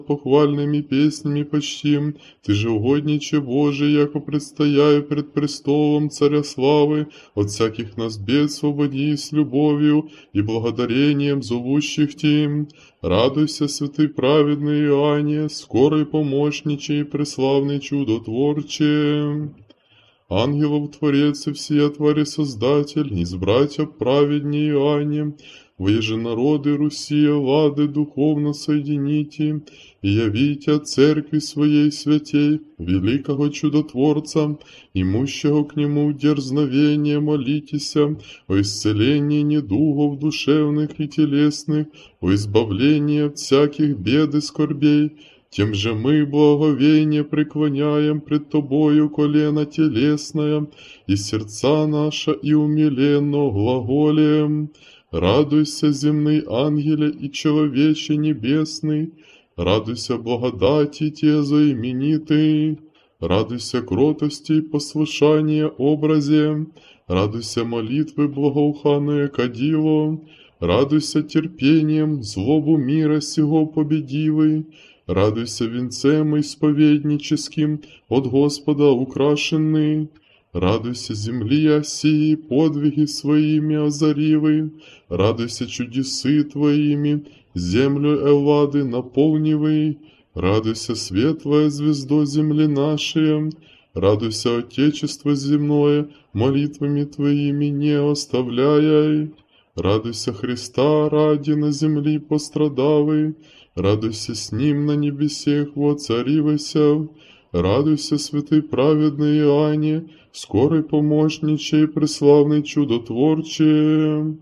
похвальными песнями почтим. Ты же угодниче Божий, яко предстояю пред престолом Царя славы, от всяких нас бед свободи с любовью и благодарением зовущих Тим. Радуйся, святый праведный Иоанне, скорый помощниче и преславный чудотворче. Ангелов Творец и всея твари Создатель, из братья праведней Иоанне, воеже народы Руси, лады духовно соедините, и явите от церкви своей святей, великого чудотворца, имущего к нему дерзновение, молитеся о исцелении недугов душевных и телесных, о избавлении от всяких бед и скорбей. Тем же мы благовейне преклоняем пред Тобою колено телесное, и сердца наша и умиленно глаголем. Радуйся, земный ангеле и человече небесный, радуйся благодати те заименитый, радуйся кротости и послушания образе, радуйся молитвы благоуханное кадило, радуйся терпением злобу мира сего победивый, радуйся венцем исповедническим от Господа украшенный, радуйся земли Осии, подвиги своими озаривы, радуйся чудесы Твоими, землю Эллады наполнивый, радуйся светлая звездо земли нашей, радуйся Отечество земное, молитвами Твоими не оставляй, радуйся Христа ради на земли пострадавый, радуйся с Ним на небесех воцаривайся, радуйся, святый праведный Иоанне, скорый помощниче и преславный чудотворче.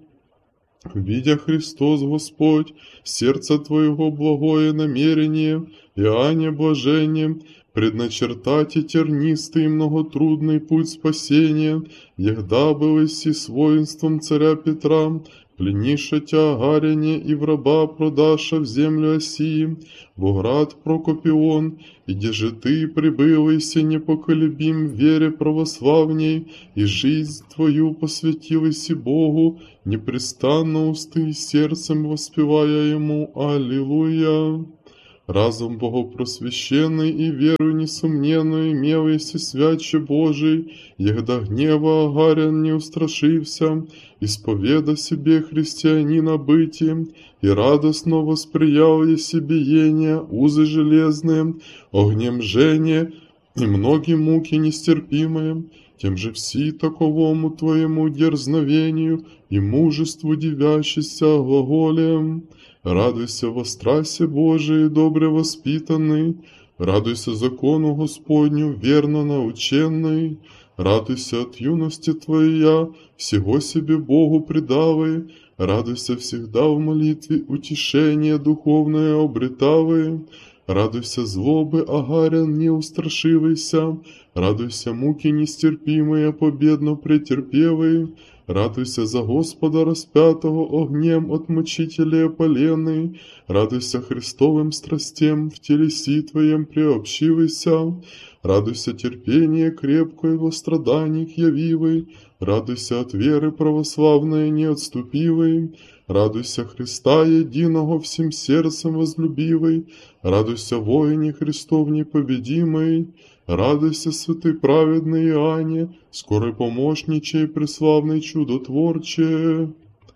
Видя Христос Господь, сердце Твоего благое намерение, Иоанне блажение, предначертать и тернистый и многотрудный путь спасения, егда был иси с воинством царя Петра, плениша тя Агаряне и в раба продаша в землю Осии, во град Прокопион, и где же ты прибыл иси непоколебим в вере православней, и жизнь твою посвятил иси Богу, непрестанно усты сердцем воспевая Ему Аллилуйя. Разум богопросвященный и веру несомненную имел еси святче Божий, егда гнева Агарян не устрашився, исповеда себе христианина быти, и радостно восприял еси биения, узы железные, огнем жжения и многие муки нестерпимые, тем же все таковому твоему дерзновению и мужеству дивящийся глаголем. Радуйся во страсе Божией, добре воспитанный, радуйся закону Господню, верно наученный, радуйся от юности твоя, всего себе Богу предавай, радуйся всегда в молитве, утешение духовное обретавай, радуйся злобы Агарян не устрашивайся, радуйся муки нестерпимые, победно претерпевай, радуйся за Господа распятого огнем от мучителя опаленный, радуйся Христовым страстям, в телеси Твоем приобщивайся, радуйся терпение крепкое во страданиях явивой, радуйся от веры православной не отступивой, радуйся Христа единого всем сердцем возлюбивой, радуйся воине Христов непобедимой, радуйся, святый праведный Иоанне, скорый помощниче и преславный чудотворче.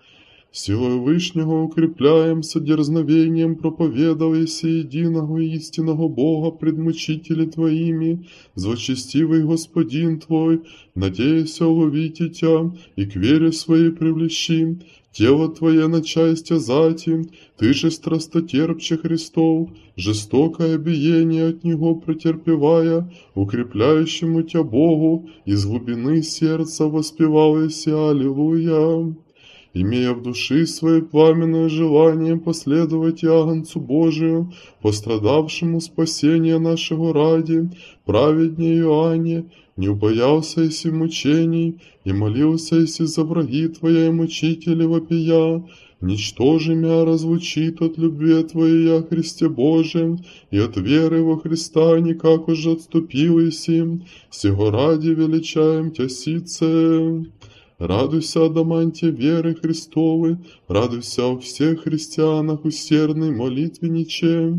Силой Вышнего укрепляемся дерзновением, проповедуяся единого и истинного Бога пред мучители Твоими, злочестивый Господин Твой, надеяся уловить Тя и к вере своей привлечи, тело Твое на часть озати, Ты же страстотерпче Христов, жестокое биение от Него претерпевая, укрепляющему Тя Богу, из глубины сердца воспевалася Аллилуйя. Имея в души своей пламенное желание последовать Агнцу Божию, пострадавшему спасения нашего ради, праведнее Иоанне, не убоялся еси мучений, и молился еси за враги Твоя и мучители вопия, ничтожи мя разлучит от любви Твоей о Христе Божием, и от веры во Христа никак уже отступил еси, сего ради величаем Тя сице. Радуйся, адаманте веры Христовой, радуйся о всех христианах усердной молитвенниче,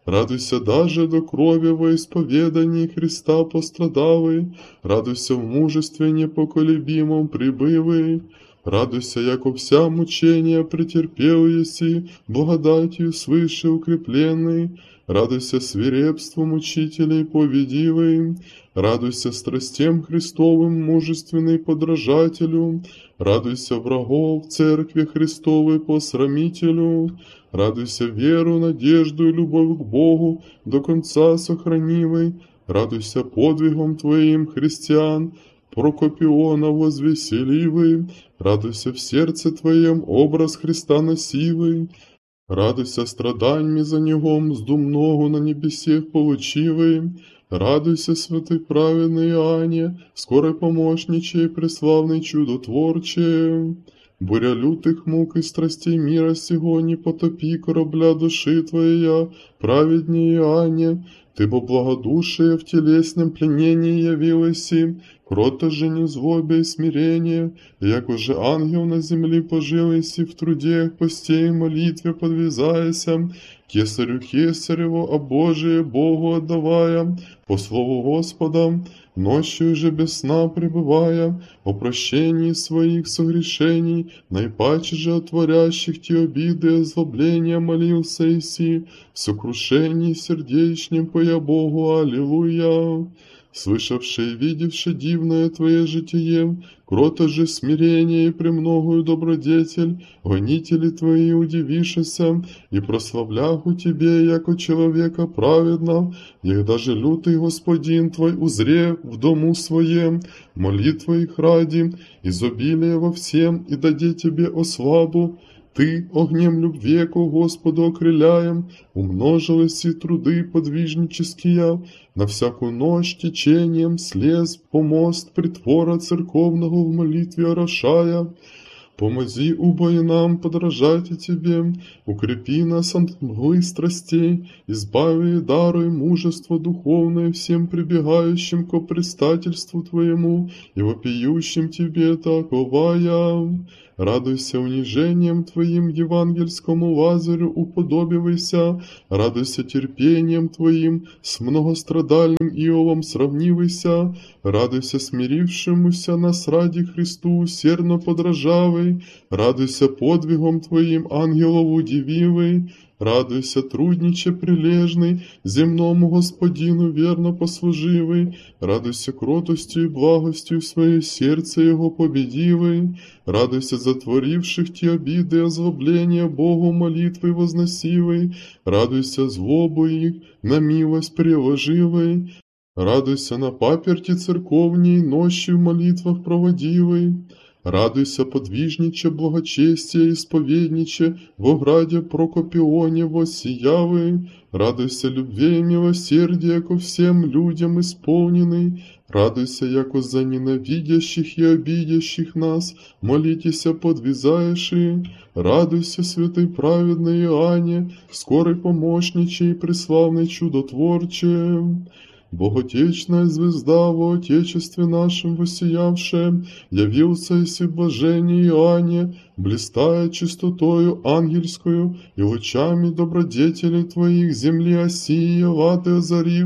Радуйся даже до крови во исповедании Христа пострадавый, радуйся в мужестве непоколебимом прибывый, радуйся, яко вся мучения претерпел еси, благодатью свыше укрепленный, радуйся свирепству мучителей победивый, радуйся страстям Христовым мужественный подражателю, радуйся врагов Церкви Христовой посрамителю, радуйся веру, надежду и любовь к Богу до конца сохранимой, радуйся подвигом Твоим, христиан, Прокопиона возвеселивый, радуйся в сердце Твоем образ Христа носивый, радуйся страданиями за Него, мзду много на небесех получивый, радуйся, святый праведный Иоанне, скорой помощниче и преславный чудотворче. Буря лютых мук и страстей мира сего не потопи корабля души Твоя, праведнее Иоанне, Ты бо благодушие в телесном пленении явилась, крото же не злобе и смирение, як уже ангел на земли пожилися, в труде постей и молитве подвязаяся, кесарю кесарево, а Божие Богу отдавая, по слову Господа, ночью же без сна пребывая, о прощении своих согрешений, наипаче же от творящих те обиды и озлобления молился Иси, в сокрушении сердечнем поя Богу, аллилуйя. Слышавши и видевши дивное Твое житие, крото же смирение и премногую добродетель, гонители Твои удивишися, и прославляху Тебе, яко человека праведно, як даже лютый Господин Твой узре в дому Своем, молитва их ради, изобилие во всем, и даде Тебе ославу. Ты, огнем любви ко Господу окрыляем, умножились и труды подвижнические, на всякую ночь течением слез помост притвора церковного в молитве орошая. Помози, убой нам, подражайте Тебе, укрепи нас от мглы страстей, избави и даруй мужество духовное всем прибегающим ко предстательству Твоему и вопиющим Тебе таковая. Радуйся унижением Твоим евангельскому Лазарю уподобивайся, радуйся терпением Твоим с многострадальным Иовом сравнивайся, радуйся смирившемуся нас ради Христу усердно подражавай, радуйся подвигом Твоим ангелов удививый, радуйся, трудниче прилежный, земному Господину верно послуживый, радуйся кротостью и благостью свое сердце Его победивый, радуйся затворивших те обиды и озлобления Богу молитвой возносивой, радуйся злобу их на милость приложивой, радуйся на паперти церковней ночью в молитвах проводивой, радуйся, подвижниче, благочестие, исповедниче, во граде Прокопионе воссиявы, радуйся, любви и милосердия ко всем людям исполненный, радуйся, яко за ненавидящих и обидящих нас, молитеся подвязаеши, радуйся, святый праведный Иоанне, скорый помощниче и преславный чудотворче. Боготечная звезда во Отечестве нашем воссиявшая, явился еси в блажении Иоанне, блистая чистотою ангельскую и лучами добродетелей Твоих земли осия латы озарив,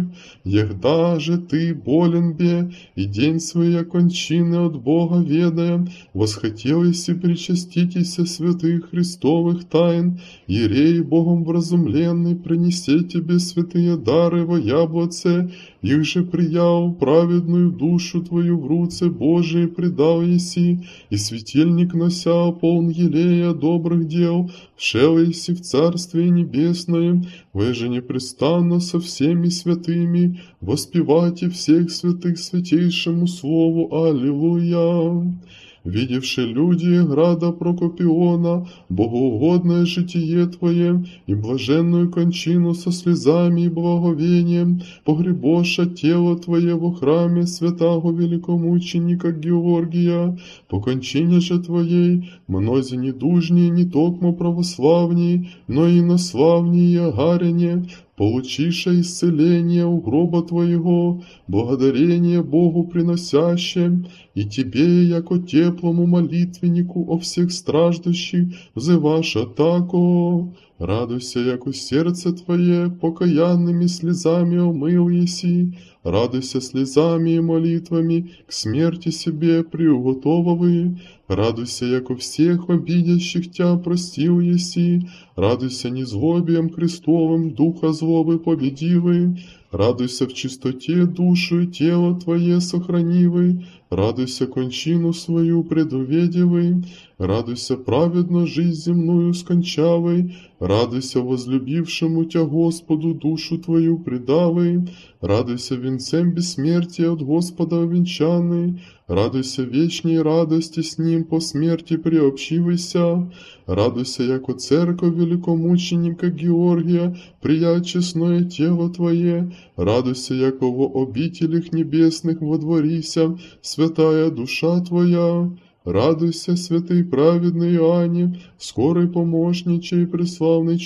егда же Ты болен бе, и день своей кончины от Бога ведая, восхотел еси причаститеся святых Христовых тайн, Иерей Богом вразумленный принесе Тебе святые дары во яблоце, их же приял праведную душу Твою в руце Божией предал еси, и светильник нося полн елея добрых дел, вшел еси в Царствие Небесное, вы же непрестанно со всеми святыми воспевайте всех святых святейшему Слову. Аллилуйя! Видевши люди града Прокопиона, богоугодное житие Твое и блаженную кончину со слезами и благовением, погребоша тело Твое во храме святаго великомученика Георгия, по кончине же Твоей, мнози недужнее не токмо православней, но и наславнее Агарине, получиша исцеление у гроба Твоего, благодарение Богу приносящим, и Тебе, яко теплому молитвеннику о всех страждущих, взываша тако. Радуйся, яко сердце Твое покаянными слезами омыл еси, радуйся слезами и молитвами к смерти себе приуготовывай, радуйся, яко всех обидящих Тя простил еси, радуйся незлобием Христовым духа злобы победивый, радуйся в чистоте душу и тело Твое сохранивый, радуйся кончину свою предуведивый, радуйся праведно жизнь земную скончавой, радуйся возлюбившему Тя Господу душу Твою предавай, радуйся венцем бессмертия от Господа венчанный, радуйся вечней радости с Ним по смерти приобщивайся, радуйся, яко церковь великомученика Георгия, приять честное тело Твое, радуйся, яко во обителях небесных водворися, святая душа Твоя. Радуйся, святый праведный Иоанне, скорый помощниче и преславный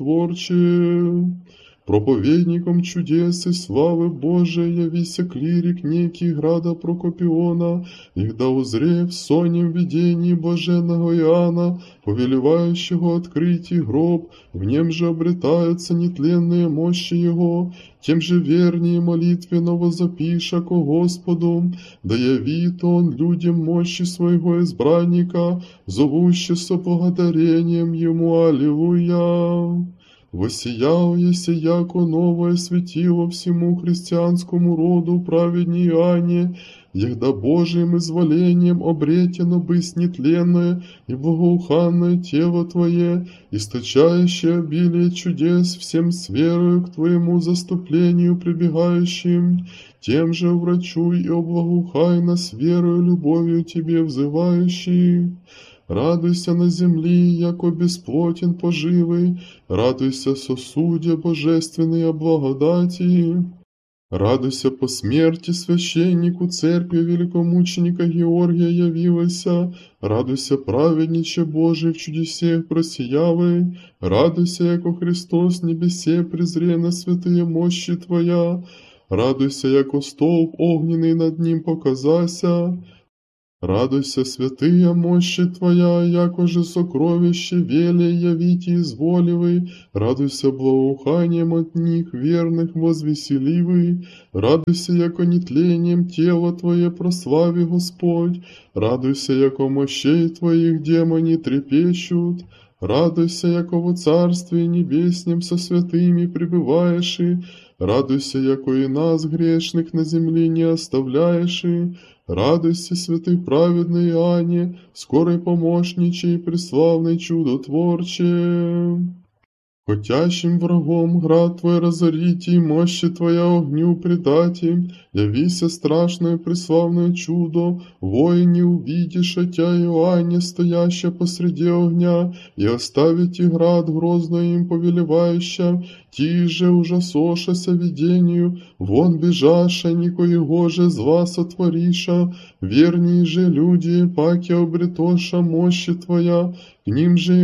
чудотворче. Проповедником чудес и славы Божией явися клирик некий града Прокопиона, игда узре в сонем видении блаженного Иоанна, повелевающего открыть гроб, в нем же обретаются нетленные мощи его, тем же вернее молитвенно возопиша ко Господу, да явит он людям мощи своего избранника, зовущего благодарением ему. Аллилуйя! Воссиял еси яко новое светило всему христианскому роду праведней Иоанне, егда Божиим изволением обретено быть нетленное и благоуханное тело Твое, источающее обилие чудес всем с верою к Твоему заступлению прибегающим, тем же врачуй и облагоухай нас верою любовью Тебе взывающий. Радуйся на земли, яко бесплотен поживый, радуйся сосуде божественной о благодати. Радуйся по смерти священнику церкви великомученика Георгия явилася, радуйся праведниче Божий в чудесе просиявый, радуйся, яко Христос небесе презре на святые мощи Твоя, радуйся, яко столб огненный над ним показася. Радуйся, святые мощи Твоя, яко же сокровище веле явите изволивый, радуйся благоуханием от них верных возвеселивый, радуйся, яко нетлением тела Твое прослави Господь, радуйся, яко мощей Твоих демони трепещут, радуйся, яко во Царстве Небеснем со святыми пребываешь, радуйся, яко и нас грешных на земле не оставляешь, радуйся, святый праведный Иоанне, скорый помощниче и преславный чудотворче. Хотящим врагом град Твой разорите, и мощи Твоя огню предати, явися страшное преславное чудо, воине увидишь, Тя Иоанне, стояща посреди огня, и оставите град грозно им повелевающа, ти же ужасошася видению, вон бежаша, никоего же зла сотвориша, вернее же люди, паки обретоша мощи Твоя, к ним же